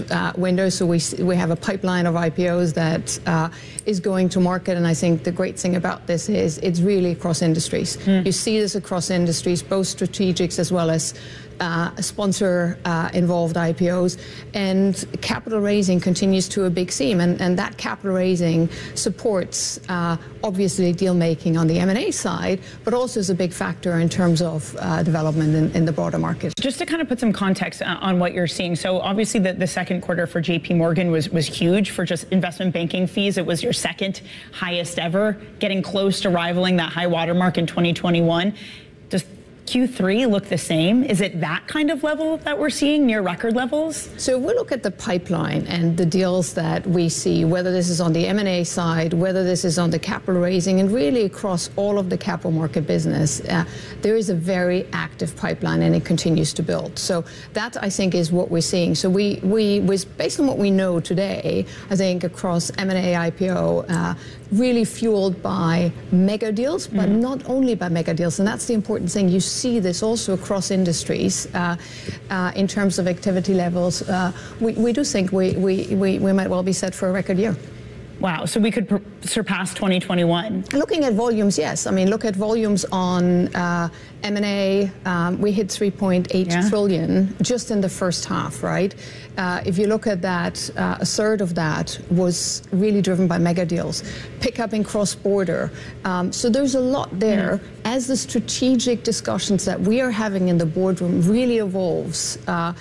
window. So we have a pipeline of IPOs that is going to market. And I think the great thing about this is it's really across industries. You see this across industries, both strategics as well as sponsor involved IPOs, and capital raising continues to a big theme, and that capital raising supports obviously deal making on the M&A side, but also is a big factor in terms of development in the broader market. Just to kind of put some context on what you're seeing, so obviously the second quarter for JP Morgan was huge for just investment banking fees. It was your second highest ever, getting close to rivaling that high watermark in 2021. Does Q3 look the same? Is it that kind of level that we're seeing, near record levels? So if we look at the pipeline and the deals that we see, whether this is on the M&A side, whether this is on the capital raising, and really across all of the capital market business, there is a very active pipeline and it continues to build. So that, I think, is what we're seeing. So we based on what we know today, I think across M&A, IPO, really fueled by mega deals, but not only by mega deals. And that's the important thing. You see this also across industries in terms of activity levels. We do think we might well be set for a record year. Wow, so we could surpass 2021. Looking at volumes, yes. I mean, look at volumes on M&A. We hit 3.8 trillion just in the first half, right? If you look at that, a third of that was really driven by mega deals. Pickup in cross-border. So there's a lot there. As the strategic discussions that we are having in the boardroom really evolves,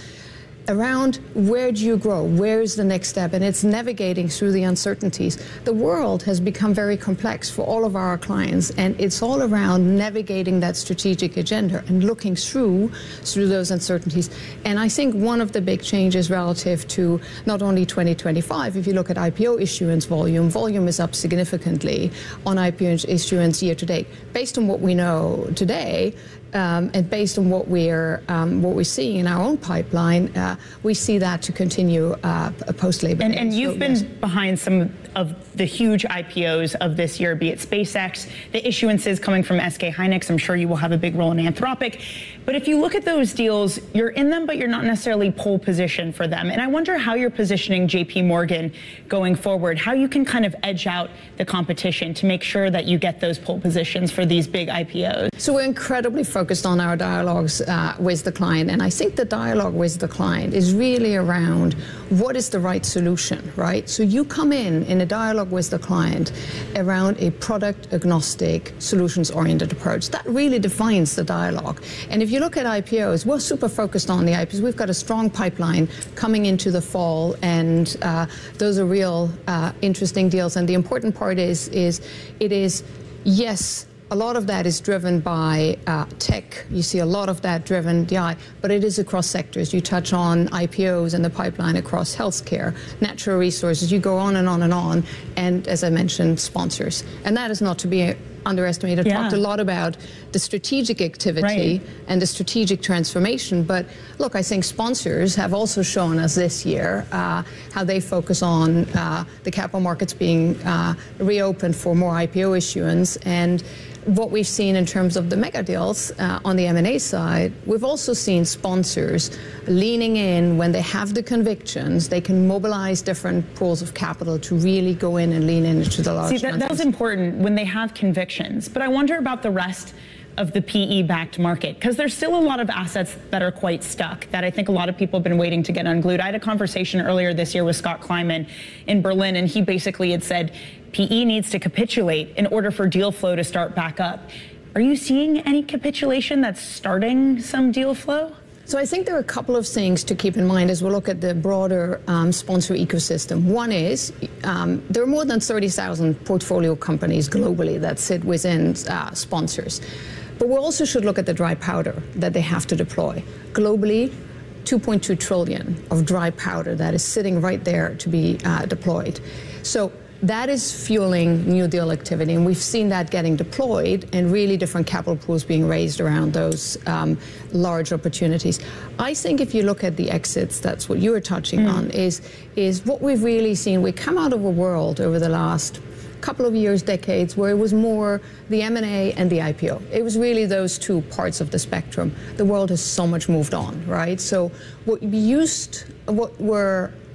around where do you grow, where is the next step, and it's navigating through the uncertainties. The world has become very complex for all of our clients, and it's all around navigating that strategic agenda and looking through those uncertainties. And I think one of the big changes relative to not only 2025, if you look at IPO issuance volume is up significantly on IPO issuance year to date. Based on what we know today, and based on what we're seeing in our own pipeline, we see that to continue post-Labor Day. And you've been behind some of the huge IPOs of this year, be it SpaceX, the issuances coming from SK Hynix. I'm sure you will have a big role in Anthropic. But if you look at those deals, you're in them, but you're not necessarily pole position for them. And I wonder how you're positioning JP Morgan going forward, how you can kind of edge out the competition to make sure that you get those pole positions for these big IPOs. So we're incredibly focused on our dialogues with the client. And I think the dialogue with the client is really around what is the right solution, right? So you come in a dialogue with the client around a product agnostic, solutions oriented approach. That really defines the dialogue. And if you look at IPOs, we're super focused on the IPOs. We've got a strong pipeline coming into the fall, and those are real interesting deals. And the important part is yes, a lot of that is driven by tech. You see a lot of that driven DI, but it is across sectors. You touch on IPOs and the pipeline across healthcare, natural resources. You go on and on and on. And as I mentioned, sponsors. And that is not to be underestimated. I talked a lot about the strategic activity and the strategic transformation. But look, I think sponsors have also shown us this year how they focus on the capital markets being reopened for more IPO issuance. And what we've seen in terms of the mega deals on the M&A side, we've also seen sponsors leaning in when they have the convictions. They can mobilize different pools of capital to really go in and lean into the large. See, that was important when they have convictions. But I wonder about the rest of the PE-backed market, because there's still a lot of assets that are quite stuck that I think a lot of people have been waiting to get unglued. I had a conversation earlier this year with Scott Kleinman in Berlin, and he basically had said PE needs to capitulate in order for deal flow to start back up. Are you seeing any capitulation that's starting some deal flow? So I think there are a couple of things to keep in mind as we look at the broader sponsor ecosystem. One is there are more than 30,000 portfolio companies globally that sit within sponsors. But we also should look at the dry powder that they have to deploy. Globally, 2.2 trillion of dry powder that is sitting right there to be deployed. So that is fueling new deal activity, and we've seen that getting deployed and really different capital pools being raised around those large opportunities. I think if you look at the exits, that's what you were touching on, is what we've really seen. We come out of a world over the last couple of years, decades, where it was more the M&A and the IPO. It was really those two parts of the spectrum. The world has so much moved on, right? So what were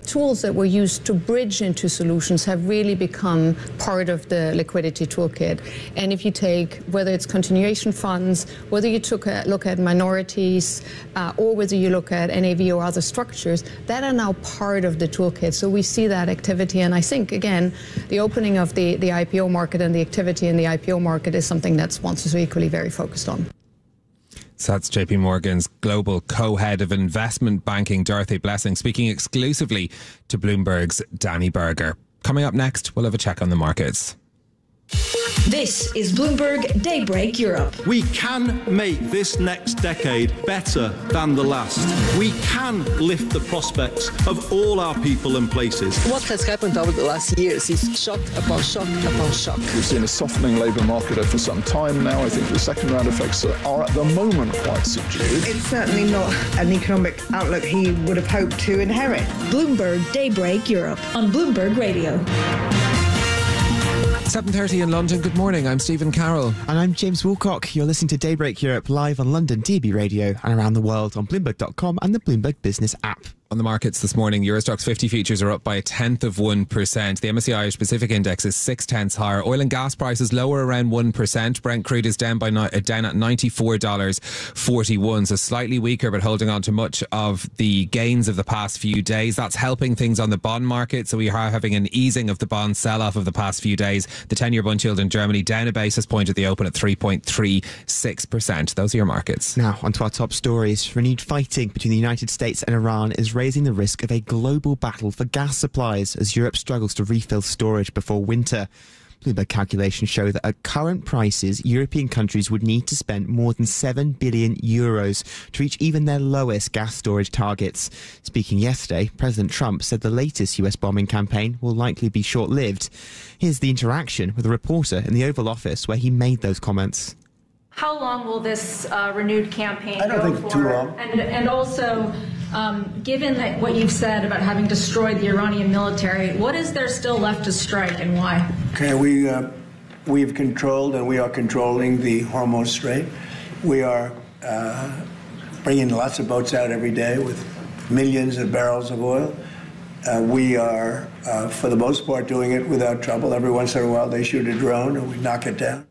tools that were used to bridge into solutions have really become part of the liquidity toolkit. And if you take, whether it's continuation funds, whether you look at minorities, or whether you look at NAV or other structures, that are now part of the toolkit. So we see that activity. And I think, again, the opening of the IPO market and the activity in the IPO market is something that sponsors are equally very focused on. So that's JP Morgan's global co-head of investment banking, Dorothy Blessing, speaking exclusively to Bloomberg's Danny Berger. Coming up next, we'll have a check on the markets. This is Bloomberg Daybreak Europe. We can make this next decade better than the last. We can lift the prospects of all our people and places. What has happened over the last years is shock upon shock upon shock. We've seen a softening labour market for some time now. I think the second round effects are at the moment quite subdued. It's certainly not an economic outlook he would have hoped to inherit. Bloomberg Daybreak Europe on Bloomberg Radio. 7:30 in London. Good morning. I'm Stephen Carroll. And I'm James Woolcock. You're listening to Daybreak Europe live on London DB Radio and around the world on Bloomberg.com and the Bloomberg Business app. On the markets this morning, Eurostoxx 50 futures are up by 1/10%. The MSCI Irish Pacific Index is 0.6 higher. Oil and gas prices lower around 1%. Brent crude is down at $94.41, so slightly weaker, but holding on to much of the gains of the past few days. That's helping things on the bond market, so we are having an easing of the bond sell-off of the past few days. The 10-year bond yield in Germany down a basis point at the open at 3.36%. Those are your markets. Now, on to our top stories. Renewed fighting between the United States and Iran is raising the risk of a global battle for gas supplies as Europe struggles to refill storage before winter. Bloomberg calculations show that at current prices, European countries would need to spend more than €7 billion to reach even their lowest gas storage targets. Speaking yesterday, President Trump said the latest US bombing campaign will likely be short-lived. Here's the interaction with a reporter in the Oval Office where he made those comments. How long will this renewed campaign go for? I don't think too long. And also, given that what you've said about having destroyed the Iranian military, what is there still left to strike and why? Okay, we've controlled and we are controlling the Hormuz Strait. We are bringing lots of boats out every day with millions of barrels of oil. We are, for the most part, doing it without trouble. Every once in a while they shoot a drone and we knock it down.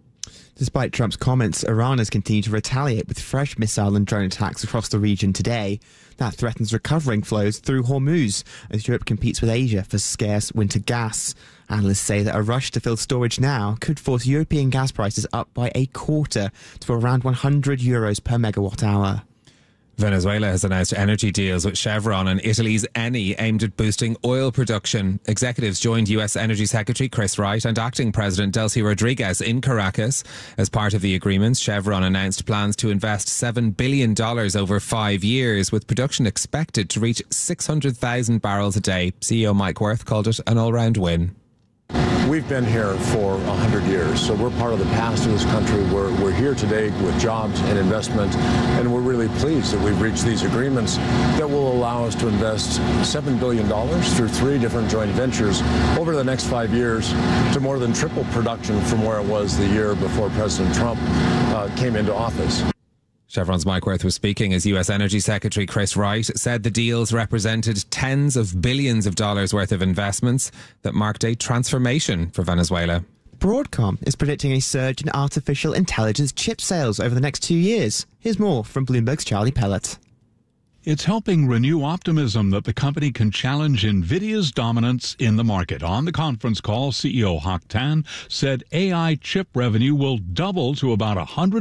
Despite Trump's comments, Iran has continued to retaliate with fresh missile and drone attacks across the region today. That threatens recovering flows through Hormuz as Europe competes with Asia for scarce winter gas. Analysts say that a rush to fill storage now could force European gas prices up by a quarter to around €100 per megawatt hour. Venezuela has announced energy deals with Chevron and Italy's Eni aimed at boosting oil production. Executives joined US Energy Secretary Chris Wright and Acting President Delcy Rodriguez in Caracas. As part of the agreements, Chevron announced plans to invest $7 billion over 5 years, with production expected to reach 600,000 barrels a day. CEO Mike Wirth called it an all-round win. We've been here for 100 years, so we're part of the past of this country. We're here today with jobs and investment, and we're really pleased that we've reached these agreements that will allow us to invest $7 billion through 3 different joint ventures over the next 5 years to more than triple production from where it was the year before President Trump came into office. Chevron's Mike Wirth was speaking as US Energy Secretary Chris Wright said the deals represented tens of billions of dollars worth of investments that marked a transformation for Venezuela. Broadcom is predicting a surge in artificial intelligence chip sales over the next 2 years. Here's more from Bloomberg's Charlie Pellet. It's helping renew optimism that the company can challenge NVIDIA's dominance in the market. On the conference call, CEO Hock Tan said AI chip revenue will double to about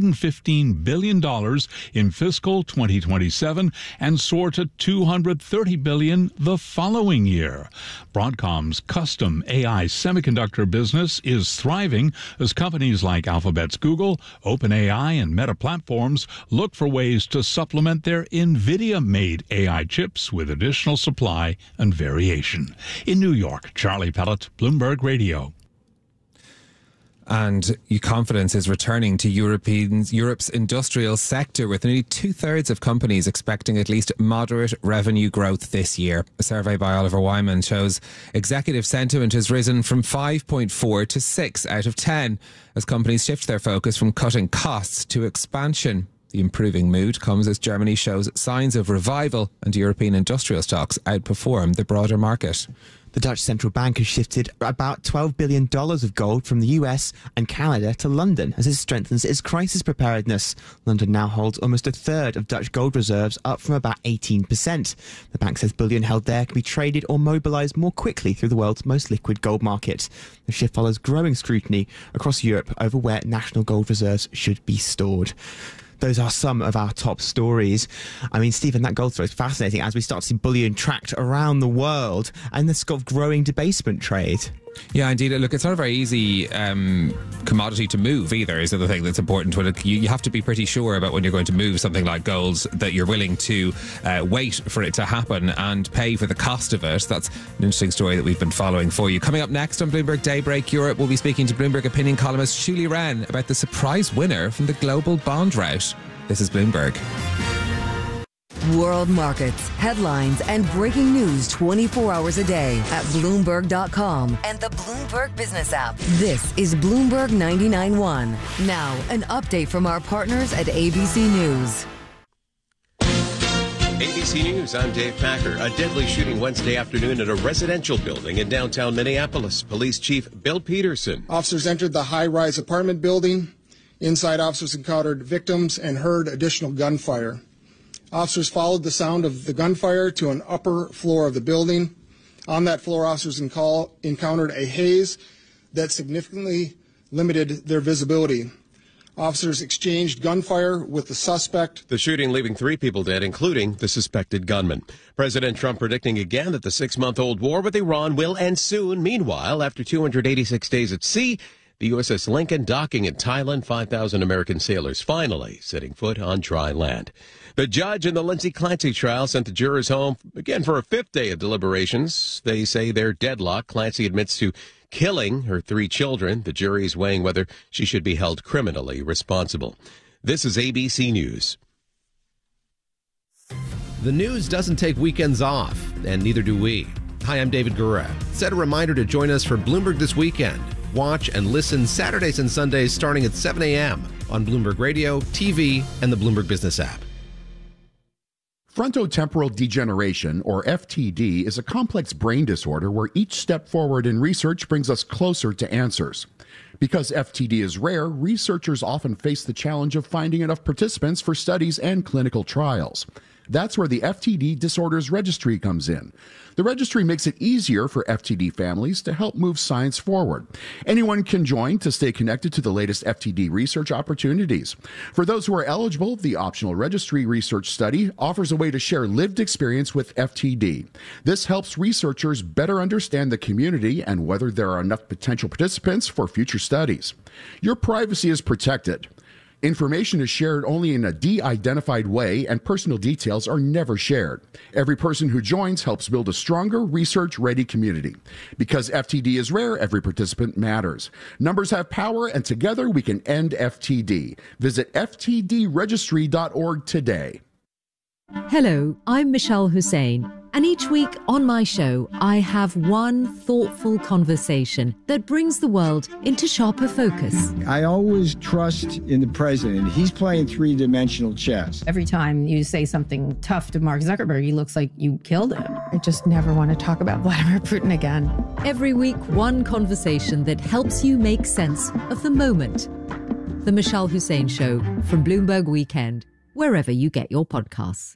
$115 billion in fiscal 2027 and soar to $230 billion the following year. Broadcom's custom AI semiconductor business is thriving as companies like Alphabet's Google, OpenAI, and Meta Platforms look for ways to supplement their NVIDIA-made AI chips with additional supply and variation. In New York, Charlie Pellet, Bloomberg Radio. And confidence is returning to Europe's industrial sector, with nearly 2/3 of companies expecting at least moderate revenue growth this year. A survey by Oliver Wyman shows executive sentiment has risen from 5.4 to 6 out of 10 as companies shift their focus from cutting costs to expansion. The improving mood comes as Germany shows signs of revival and European industrial stocks outperform the broader market. The Dutch central bank has shifted about $12 billion of gold from the US and Canada to London as it strengthens its crisis preparedness. London now holds almost a third of Dutch gold reserves, up from about 18%. The bank says bullion held there can be traded or mobilised more quickly through the world's most liquid gold market. The shift follows growing scrutiny across Europe over where national gold reserves should be stored. Those are some of our top stories. I mean, Stephen, that gold story is fascinating as we start to see bullion tracked around the world and this sort of growing debasement trade. Yeah, indeed. Look, it's not a very easy commodity to move either, is the other thing that's important. You have to be pretty sure about when you're going to move something like gold that you're willing to wait for it to happen and pay for the cost of it. That's an interesting story that we've been following for you. Coming up next on Bloomberg Daybreak Europe, we'll be speaking to Bloomberg opinion columnist Shuli Wren about the surprise winner from the global bond rout. This is Bloomberg. World markets, headlines, and breaking news 24 hours a day at Bloomberg.com and the Bloomberg Business app. This is Bloomberg 99.1. Now, an update from our partners at ABC News. ABC News, I'm Dave Packer. A deadly shooting Wednesday afternoon at a residential building in downtown Minneapolis. Police Chief Bill Peterson. Officers entered the high-rise apartment building. Inside, officers encountered victims and heard additional gunfire. Officers followed the sound of the gunfire to an upper floor of the building. On that floor, officers encountered a haze that significantly limited their visibility. Officers exchanged gunfire with the suspect. The shooting leaving 3 people dead, including the suspected gunman. President Trump predicting again that the 6-month-old war with Iran will end soon. Meanwhile, after 286 days at sea, the USS Lincoln docking in Thailand, 5,000 American sailors finally setting foot on dry land. The judge in the Lindsay Clancy trial sent the jurors home again for a 5th day of deliberations. They say they're deadlocked. Clancy admits to killing her 3 children. The jury is weighing whether she should be held criminally responsible. This is ABC News. The news doesn't take weekends off, and neither do we. Hi, I'm David Gura. Set a reminder to join us for Bloomberg This Weekend. Watch and listen Saturdays and Sundays starting at 7 a.m. on Bloomberg Radio, TV, and the Bloomberg Business app. Frontotemporal degeneration, or FTD, is a complex brain disorder where each step forward in research brings us closer to answers. Because FTD is rare, researchers often face the challenge of finding enough participants for studies and clinical trials. That's where the FTD Disorders Registry comes in. The registry makes it easier for FTD families to help move science forward. Anyone can join to stay connected to the latest FTD research opportunities. For those who are eligible, the optional registry research study offers a way to share lived experience with FTD. This helps researchers better understand the community and whether there are enough potential participants for future studies. Your privacy is protected. Information is shared only in a de-identified way, and personal details are never shared. Every person who joins helps build a stronger, research-ready community. Because FTD is rare, every participant matters. Numbers have power, and together we can end FTD. Visit ftdregistry.org today. Hello, I'm Michelle Hussein. And each week on my show, I have one thoughtful conversation that brings the world into sharper focus. I always trust in the president. He's playing three-dimensional chess. Every time you say something tough to Mark Zuckerberg, he looks like you killed him. I just never want to talk about Vladimir Putin again. Every week, one conversation that helps you make sense of the moment. The Michelle Hussein Show from Bloomberg Weekend, wherever you get your podcasts.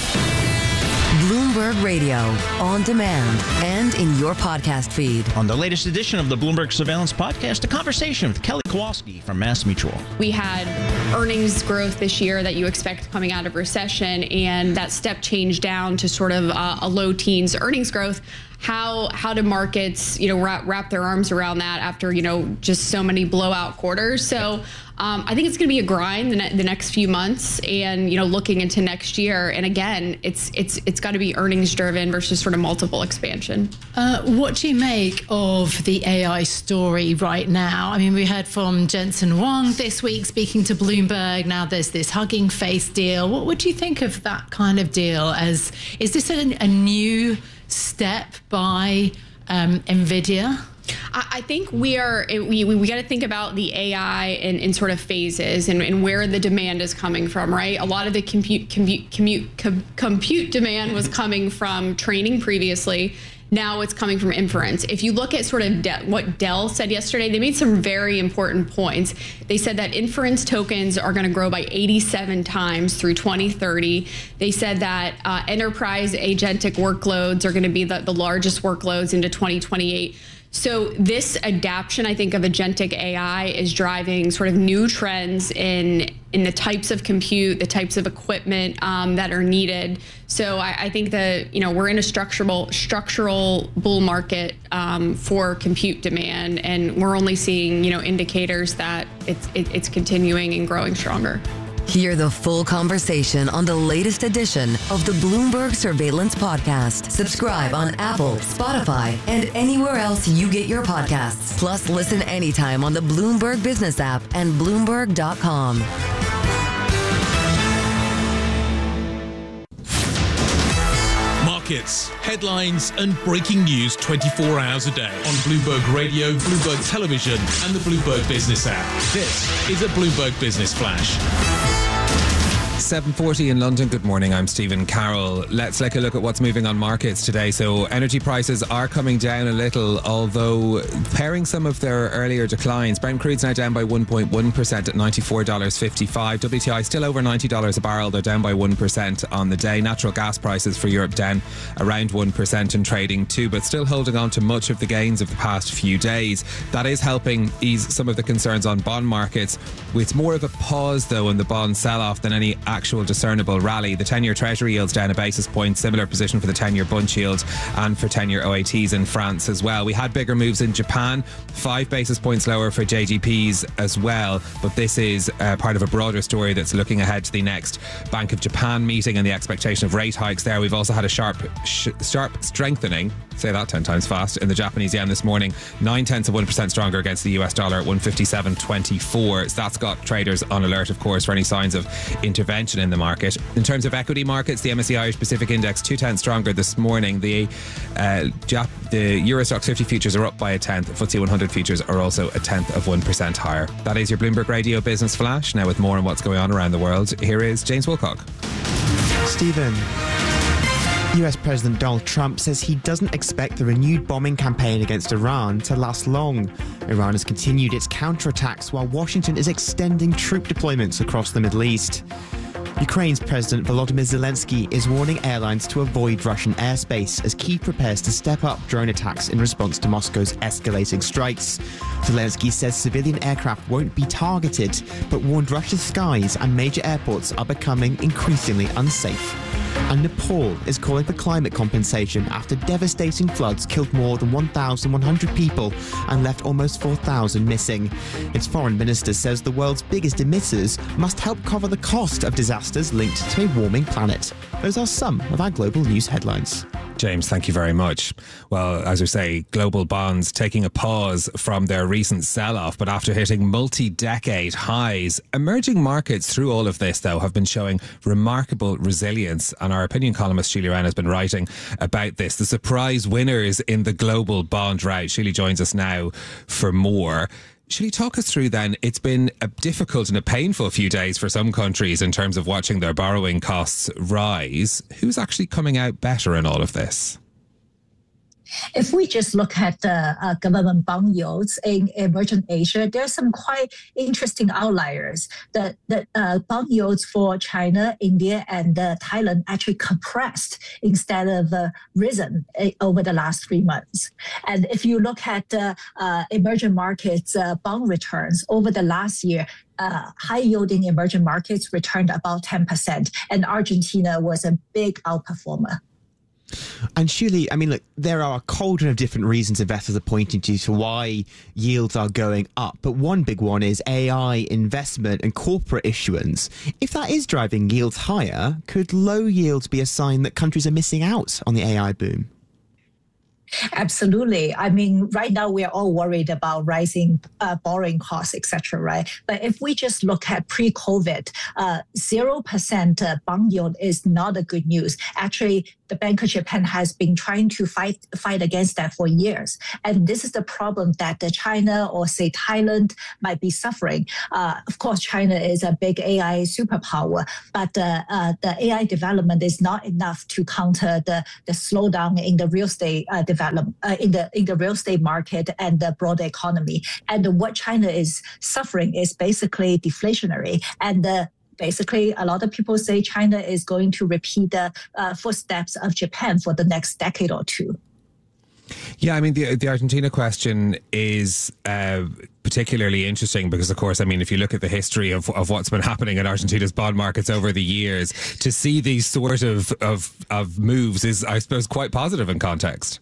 Bloomberg Radio, on demand and in your podcast feed. On the latest edition of the Bloomberg Surveillance Podcast, a conversation with Kelly Kowalski from MassMutual. We had earnings growth this year that you expect coming out of recession, and that step change down to sort of a low teens earnings growth. How do markets, wrap their arms around that after, just so many blowout quarters? So I think it's going to be a grind the next few months, and looking into next year. And again, it's got to be earnings driven versus sort of multiple expansion. What do you make of the AI story right now? I mean, we heard from Jensen Huang this week speaking to Bloomberg. Now there's this Hugging Face deal. What would you think of that kind of deal? Is this a new step by NVIDIA? I think we got to think about the AI in sort of phases and where the demand is coming from, right? A lot of the compute demand was coming from training previously. Now it's coming from inference. If you look at sort of what Dell said yesterday, they made some very important points. They said that inference tokens are going to grow by 87 times through 2030. They said that enterprise agentic workloads are going to be the largest workloads into 2028. So this adaption, I think, of agentic AI is driving sort of new trends in the types of compute, the types of equipment that are needed. So I think that, we're in a structural bull market for compute demand, and we're only seeing, indicators that it's continuing and growing stronger. Hear the full conversation on the latest edition of the Bloomberg Surveillance Podcast. Subscribe on Apple, Spotify, and anywhere else you get your podcasts. Plus, listen anytime on the Bloomberg Business app and Bloomberg.com. Markets, headlines, and breaking news 24 hours a day on Bloomberg Radio, Bloomberg Television, and the Bloomberg Business app. This is a Bloomberg Business Flash. 7:40 in London. Good morning. I'm Stephen Carroll. Let's take a look at what's moving on markets today. So energy prices are coming down a little, although pairing some of their earlier declines. Brent crude's now down by 1.1% at $94.55. WTI still over $90 a barrel. They're down by 1% on the day. Natural gas prices for Europe down around 1% in trading too, but still holding on to much of the gains of the past few days. That is helping ease some of the concerns on bond markets. With more of a pause though in the bond sell-off than any actual discernible rally. The 10-year Treasury yield's down a basis point, similar position for the 10-year Bund yield and for 10-year OATs in France as well. We had bigger moves in Japan, 5 basis points lower for JGPs as well, but this is part of a broader story that's looking ahead to the next Bank of Japan meeting and the expectation of rate hikes there. We've also had a sharp strengthening, say that 10 times fast, in the Japanese yen this morning, 0.9% stronger against the US dollar at 157.24. So that's got traders on alert, of course, for any signs of intervention in the market. In terms of equity markets, the MSCI Irish Pacific Index 0.2 stronger this morning. The Euro Stoxx 50 futures are up by 0.1. FTSE 100 futures are also 0.1% higher. That is your Bloomberg Radio Business Flash. Now with more on what's going on around the world, here is James Wilcock. Stephen. US President Donald Trump says he doesn't expect the renewed bombing campaign against Iran to last long. Iran has continued its counterattacks while Washington is extending troop deployments across the Middle East. Ukraine's President Volodymyr Zelensky is warning airlines to avoid Russian airspace as Kyiv prepares to step up drone attacks in response to Moscow's escalating strikes. Zelensky says civilian aircraft won't be targeted, but warned Russia's skies and major airports are becoming increasingly unsafe. And Nepal is calling for climate compensation after devastating floods killed more than 1,100 people and left almost 4,000 missing. Its foreign minister says the world's biggest emitters must help cover the cost of disasters linked to a warming planet. Those are some of our global news headlines. James, thank you very much. Well, as we say, global bonds taking a pause from their recent sell-off, but after hitting multi-decade highs. Emerging markets through all of this, though, have been showing remarkable resilience, and our opinion columnist Sheila Wren has been writing about this. The surprise winners in the global bond rout. Sheila joins us now for more. Shall you talk us through then? It's been a difficult and a painful few days for some countries in terms of watching their borrowing costs rise. Who's actually coming out better in all of this? If we just look at the government bond yields in emerging Asia, there's some quite interesting outliers. The bond yields for China, India, and Thailand actually compressed instead of risen over the last 3 months. And if you look at emerging markets bond returns over the last year, high-yielding emerging markets returned about 10%, and Argentina was a big outperformer. And surely, I mean, look, there are a cauldron of different reasons investors are pointing to why yields are going up. But one big one is AI investment and corporate issuance. If that is driving yields higher, could low yields be a sign that countries are missing out on the AI boom? Absolutely. I mean, right now we're all worried about rising borrowing costs, et cetera, right? But if we just look at pre-COVID, 0% bond yield is not a good news. Actually, the Bank of Japan has been trying to fight against that for years. And this is the problem that China or say Thailand might be suffering. Of course, China is a big AI superpower, but the AI development is not enough to counter the slowdown in the real estate development in the real estate market and the broader economy. And what China is suffering is basically deflationary. And basically, a lot of people say China is going to repeat the footsteps of Japan for the next decade or two. Yeah, I mean, the Argentina question is particularly interesting because, of course, I mean, if you look at the history of what's been happening in Argentina's bond markets over the years, to see these sort of moves is, I suppose, quite positive in context.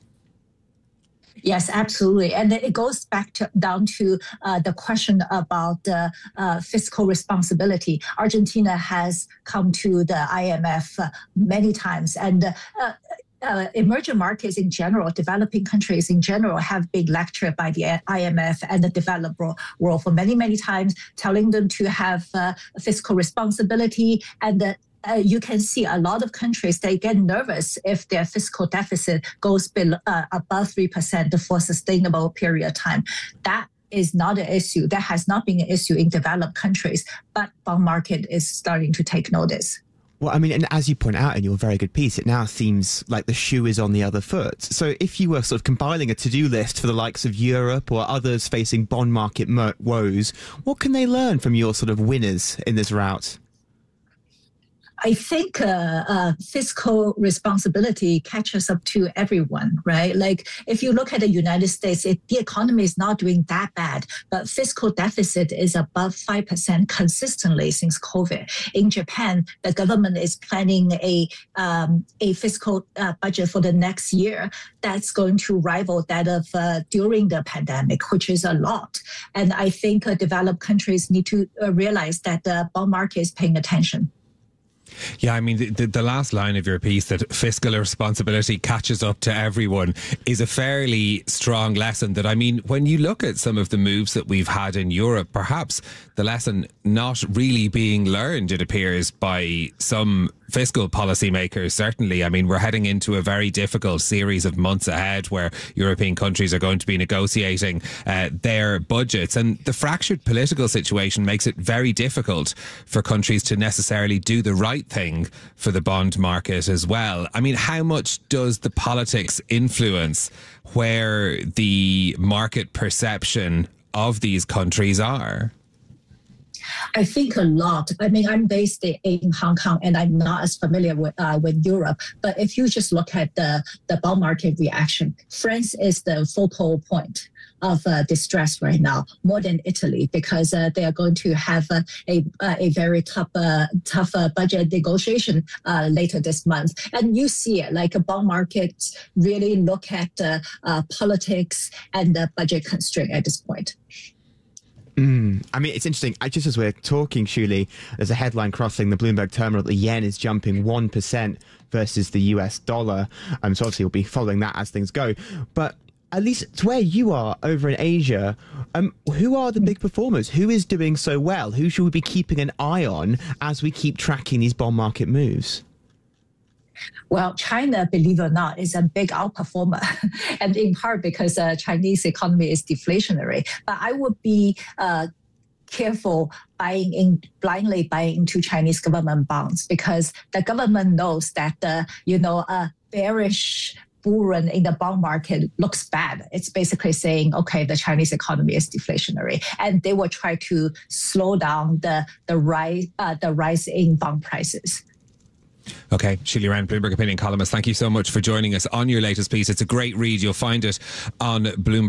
Yes, absolutely. And it goes back down to the question about fiscal responsibility. Argentina has come to the IMF many times, and emerging markets in general, developing countries in general, have been lectured by the IMF and the developed world for many, many times, telling them to have fiscal responsibility. And you can see a lot of countries, they get nervous if their fiscal deficit goes above 3% for a sustainable period of time. That is not an issue. That has not been an issue in developed countries, but bond market is starting to take notice. Well, I mean, and as you point out in your very good piece, it now seems like the shoe is on the other foot. So if you were sort of compiling a to-do list for the likes of Europe or others facing bond market woes, what can they learn from your sort of winners in this route? I think fiscal responsibility catches up to everyone, right? Like if you look at the United States, the economy is not doing that bad, but fiscal deficit is above 5% consistently since COVID. In Japan, the government is planning a fiscal budget for the next year that's going to rival that of during the pandemic, which is a lot. And I think developed countries need to realize that the bond market is paying attention. Yeah, I mean, the last line of your piece, that fiscal responsibility catches up to everyone, is a fairly strong lesson that, I mean, when you look at some of the moves that we've had in Europe, perhaps the lesson not really being learned, it appears, by some fiscal policymakers, certainly. I mean, we're heading into a very difficult series of months ahead where European countries are going to be negotiating their budgets. And the fractured political situation makes it very difficult for countries to necessarily do the right thing for the bond market as well. I mean, how much does the politics influence where the market perception of these countries are? I think a lot. I mean, I'm based in Hong Kong and I'm not as familiar with Europe. But if you just look at the bond market reaction, France is the focal point of distress right now, more than Italy, because they are going to have a very tough budget negotiation later this month. And you see it, like bond markets really look at politics and the budget constraint at this point. I mean, it's interesting. Just as we're talking, Shuli, there's a headline crossing the Bloomberg terminal that the yen is jumping 1% versus the US dollar. So obviously we'll be following that as things go. But at least to where you are over in Asia, who are the big performers? Who is doing so well? Who should we be keeping an eye on as we keep tracking these bond market moves? Well, China, believe it or not, is a big outperformer, and in part because Chinese economy is deflationary. But I would be careful blindly buying into Chinese government bonds, because the government knows that a bearish bull run in the bond market looks bad. It's basically saying, okay, the Chinese economy is deflationary, and they will try to slow down the rise in bond prices. Okay, Shuli Ren, Bloomberg Opinion columnist, thank you so much for joining us on your latest piece. It's a great read. You'll find it on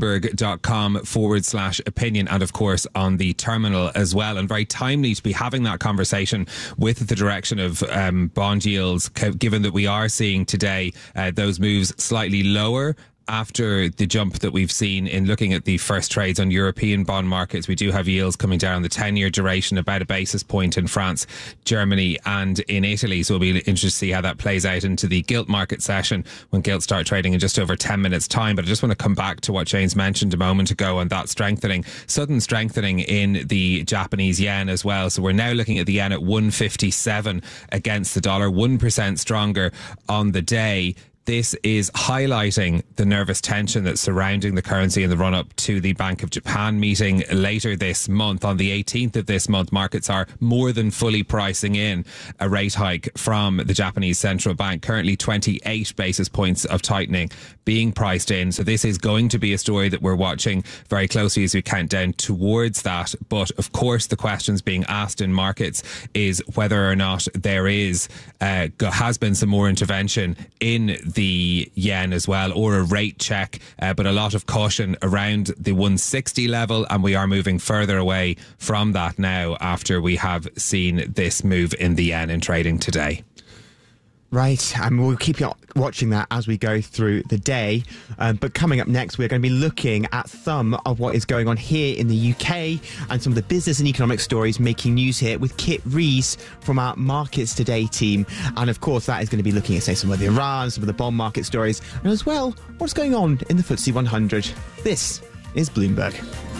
Bloomberg.com/opinion and, of course, on the terminal as well. And very timely to be having that conversation with the direction of bond yields, given that we are seeing today those moves slightly lower after the jump that we've seen in looking at the first trades on European bond markets. We do have yields coming down the 10-year duration about a basis point in France, Germany and in Italy. So we'll be interested to see how that plays out into the gilt market session when gilts start trading in just over 10 minutes time. But I just want to come back to what James mentioned a moment ago on that strengthening, sudden strengthening in the Japanese yen as well. So we're now looking at the yen at 157 against the dollar, 1% stronger on the day. This is highlighting the nervous tension that's surrounding the currency in the run-up to the Bank of Japan meeting later this month. On the 18th of this month, markets are more than fully pricing in a rate hike from the Japanese central bank. Currently 28 basis points of tightening being priced in. So this is going to be a story that we're watching very closely as we count down towards that. But of course, the questions being asked in markets is whether or not there has been some more intervention in the yen as well, or a rate check, but a lot of caution around the 160 level, and we are moving further away from that now after we have seen this move in the yen in trading today. Right, and we'll keep watching that as we go through the day. But coming up next, we're going to be looking at some of what is going on here in the UK and some of the business and economic stories making news here with Kit Rees from our Markets Today team. And of course, that is going to be looking at, say, some of the Iran, some of the bond market stories, and as well, what's going on in the FTSE 100. This is Bloomberg.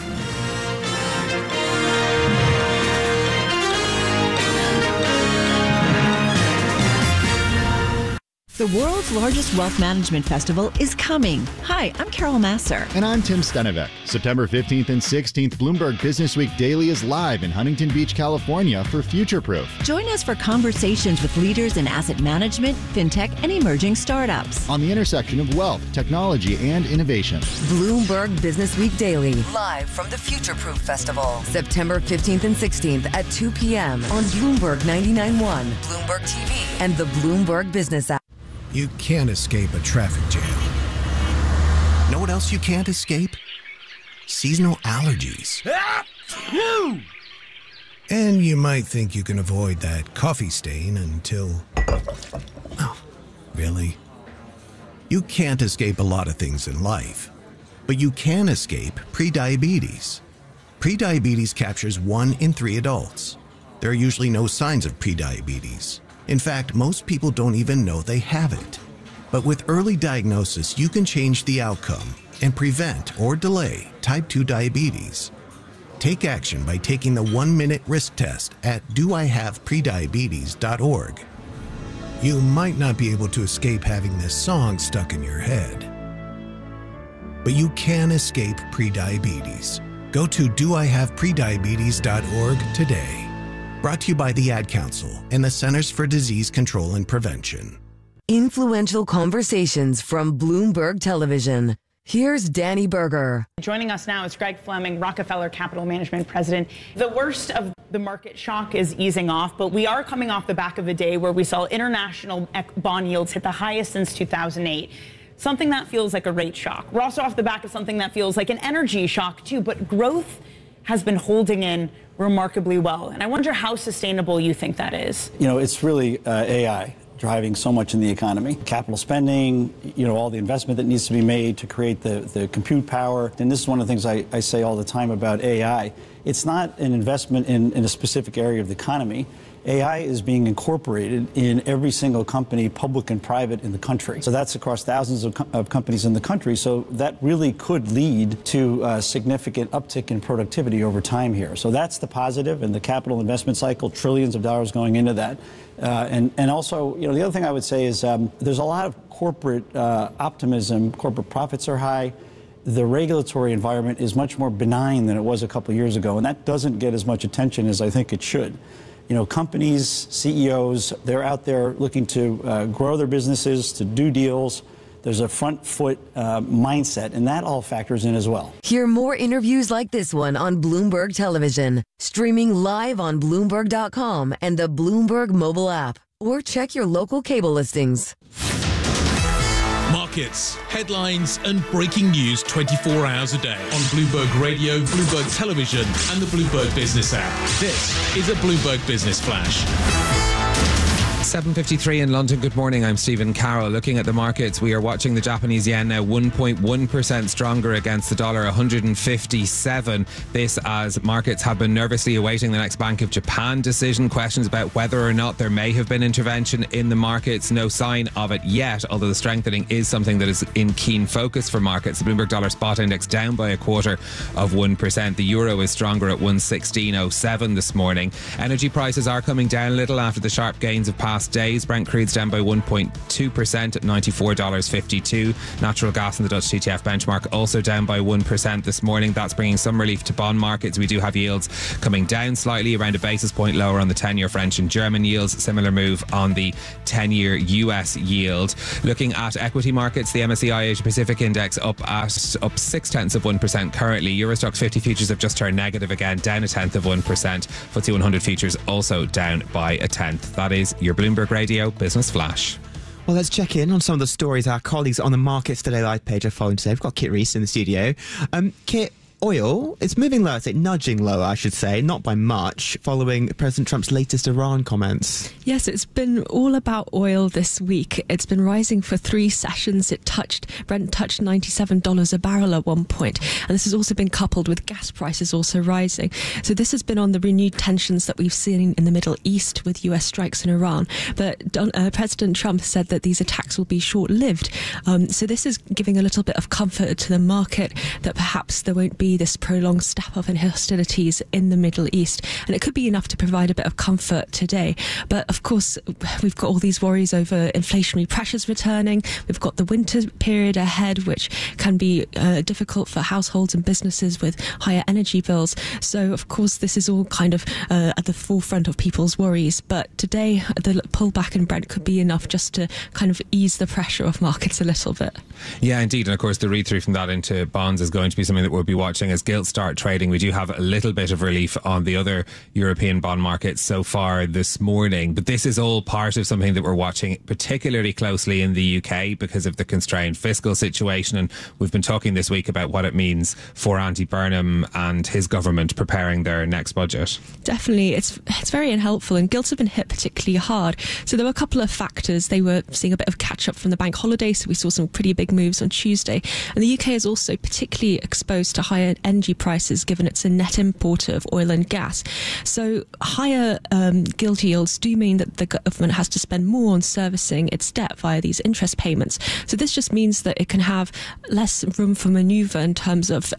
The world's largest wealth management festival is coming. Hi, I'm Carol Masser. And I'm Tim Stenevec. September 15th and 16th, Bloomberg Business Week Daily is live in Huntington Beach, California for Futureproof. Join us for conversations with leaders in asset management, fintech, and emerging startups. On the intersection of wealth, technology, and innovation. Bloomberg Business Week Daily, live from the Futureproof Festival. September 15th and 16th at 2 p.m. on Bloomberg 99.1, Bloomberg TV, and the Bloomberg Business app. You can't escape a traffic jam. Know what else you can't escape? Seasonal allergies. And you might think you can avoid that coffee stain until... Oh, really? You can't escape a lot of things in life, but you can escape prediabetes. Prediabetes captures 1 in 3 adults. There are usually no signs of prediabetes. In fact, most people don't even know they have it. But with early diagnosis, you can change the outcome and prevent or delay type 2 diabetes. Take action by taking the 1-minute risk test at doihaveprediabetes.org. You might not be able to escape having this song stuck in your head, but you can escape prediabetes. Go to doihaveprediabetes.org today. Brought to you by the Ad Council and the Centers for Disease Control and Prevention. Influential conversations from Bloomberg Television. Here's Danny Berger. Joining us now is Greg Fleming, Rockefeller Capital Management President. The worst of the market shock is easing off, but we are coming off the back of a day where we saw international bond yields hit the highest since 2008. Something that feels like a rate shock. We're also off the back of something that feels like an energy shock too, but growth has been holding in remarkably well. And I wonder how sustainable you think that is. You know, it's really AI driving so much in the economy. Capital spending, you know, all the investment that needs to be made to create the compute power. And this is one of the things I say all the time about AI. It's not an investment in a specific area of the economy. AI is being incorporated in every single company, public and private, in the country. So that's across thousands of companies in the country. So that really could lead to a significant uptick in productivity over time here. So that's the positive, and the capital investment cycle, trillions of dollars going into that. And also, you know, the other thing I would say is there's a lot of corporate optimism. Corporate profits are high. The regulatory environment is much more benign than it was a couple of years ago, and that doesn't get as much attention as I think it should. You know, companies, CEOs, they're out there looking to grow their businesses, to do deals. There's a front foot mindset, and that all factors in as well. Hear more interviews like this one on Bloomberg Television, streaming live on Bloomberg.com and the Bloomberg mobile app, or check your local cable listings. Markets, headlines, and breaking news 24 hours a day on Bloomberg Radio, Bloomberg Television, and the Bloomberg Business app. This is a Bloomberg Business Flash. 7:53 in London. Good morning. I'm Stephen Carroll. Looking at the markets, we are watching the Japanese yen now 1.1% stronger against the dollar, 157. This as markets have been nervously awaiting the next Bank of Japan decision. Questions about whether or not there may have been intervention in the markets. No sign of it yet, although the strengthening is something that is in keen focus for markets. The Bloomberg Dollar Spot Index down by 0.25%. The euro is stronger at 116.07 this morning. Energy prices are coming down a little after the sharp gains of past days. Brent crude's down by 1.2% at $94.52. Natural gas in the Dutch TTF benchmark also down by 1% this morning. That's bringing some relief to bond markets. We do have yields coming down slightly, around a basis point lower on the 10-year French and German yields. Similar move on the 10-year US yield. Looking at equity markets, the MSCI Asia Pacific Index up 0.6% currently. Euro Stoxx 50 futures have just turned negative again, down 0.1%. FTSE 100 futures also down by 0.1%. That is your Bloomberg Radio Business Flash. Well, let's check in on some of the stories our colleagues on the Markets Today live page are following today. We've got Kit Reese in the studio. Kit, oil, it's moving lower, nudging lower, I should say, not by much, following President Trump's latest Iran comments. Yes, it's been all about oil this week. It's been rising for 3 sessions. Brent touched $97 a barrel at one point. And this has also been coupled with gas prices also rising. So this has been on the renewed tensions that we've seen in the Middle East with US strikes in Iran. But President Trump said that these attacks will be short-lived. So this is giving a little bit of comfort to the market that perhaps there won't be this prolonged step-up in hostilities in the Middle East. And it could be enough to provide a bit of comfort today. But of course, we've got all these worries over inflationary pressures returning. We've got the winter period ahead, which can be difficult for households and businesses with higher energy bills. So, of course, this is all kind of at the forefront of people's worries. But today, the pullback in Brent could be enough just to kind of ease the pressure of markets a little bit. Yeah, indeed. And of course, the read-through from that into bonds is going to be something that we'll be watching as gilts start trading. We do have a little bit of relief on the other European bond markets so far this morning. But this is all part of something that we're watching particularly closely in the UK because of the constrained fiscal situation. And we've been talking this week about what it means for Andy Burnham and his government preparing their next budget. Definitely. It's very unhelpful, and gilts have been hit particularly hard. So there were a couple of factors. They were seeing a bit of catch-up from the bank holiday, so we saw some pretty big moves on Tuesday. And the UK is also particularly exposed to higher energy prices, given it's a net importer of oil and gas. So higher gilt yields do mean that the government has to spend more on servicing its debt via these interest payments. So this just means that it can have less room for manoeuvre in terms of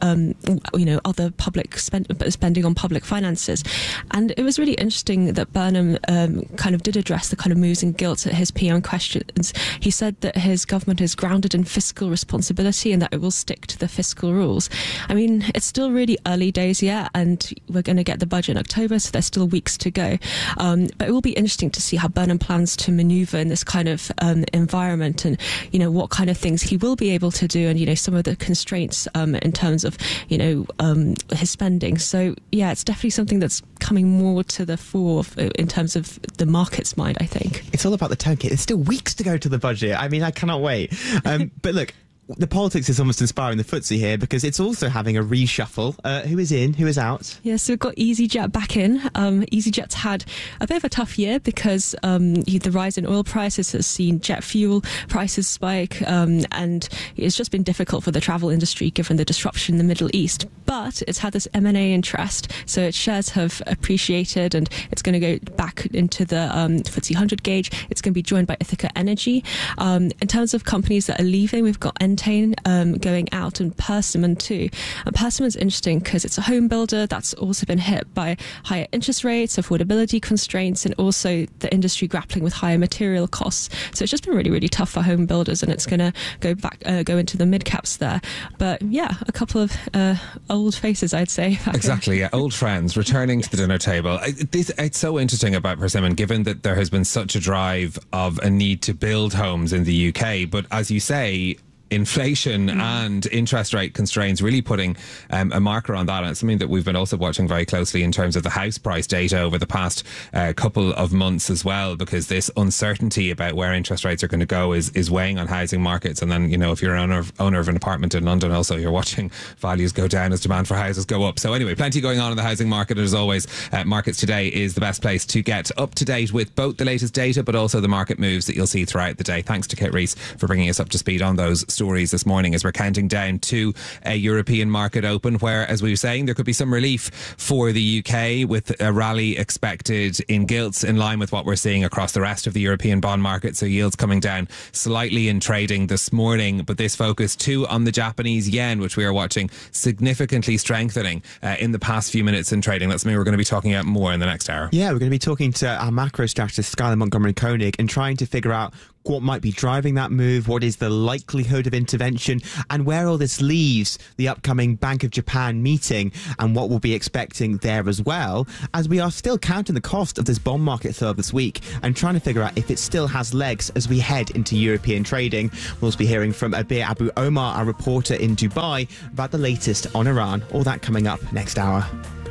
other public spending on public finances. And it was really interesting that Burnham kind of did address the kind of moves in gilts at his PM questions. He said that his government is grounded in fiscal responsibility and that it will stick to the fiscal rules. I mean, it's still really early days yet, and we're going to get the budget in October, so there's still weeks to go. But it will be interesting to see how Burnham plans to manoeuvre in this kind of environment, and what kind of things he will be able to do, and some of the constraints in terms of his spending. So yeah, it's definitely something that's coming more to the fore in terms of the market's mind, I think. It's all about the tone, Kit. There's still weeks to go to the budget. I mean, I cannot wait. But look, the politics is almost inspiring the FTSE here because it's also having a reshuffle. Who is in? Who is out? Yeah, so we've got EasyJet back in. EasyJet's had a bit of a tough year because the rise in oil prices has seen jet fuel prices spike, and it's just been difficult for the travel industry given the disruption in the Middle East. But it's had this M&A interest, so its shares have appreciated, and it's going to go back into the FTSE 100 gauge. It's going to be joined by Ithaca Energy. In terms of companies that are leaving, we've got Entain going out, and Persimmon too. And Persimmon's interesting because it's a home builder that's also been hit by higher interest rates, affordability constraints, and also the industry grappling with higher material costs. So it's just been really, really tough for home builders, and it's going to go into the mid caps there. But yeah, a couple of old faces, I'd say. Exactly, yeah, old friends returning to the dinner table. It's so interesting about Persimmon, given that there has been such a drive of a need to build homes in the UK. But as you say, inflation and interest rate constraints really putting a marker on that. And it's something that we've been also watching very closely in terms of the house price data over the past couple of months as well, because this uncertainty about where interest rates are going to go is weighing on housing markets. And then, if you're an owner of an apartment in London, also you're watching values go down as demand for houses go up. So anyway, plenty going on in the housing market. And as always, Markets Today is the best place to get up to date with both the latest data but also the market moves that you'll see throughout the day. Thanks to Kit Rees for bringing us up to speed on those stories this morning as we're counting down to a European market open where, as we were saying, there could be some relief for the UK with a rally expected in gilts in line with what we're seeing across the rest of the European bond market. So yields coming down slightly in trading this morning, but this focus too on the Japanese yen, which we are watching significantly strengthening in the past few minutes in trading. That's something we're going to be talking about more in the next hour. Yeah, we're going to be talking to our macro strategist Skylar Montgomery Koenig and trying to figure out what might be driving that move, what is the likelihood of intervention, and where all this leaves the upcoming Bank of Japan meeting and what we'll be expecting there as well, as we are still counting the cost of this bond market sale this week and trying to figure out if it still has legs as we head into European trading. We'll also be hearing from Abir Abu Omar, our reporter in Dubai, about the latest on Iran. All that coming up next hour.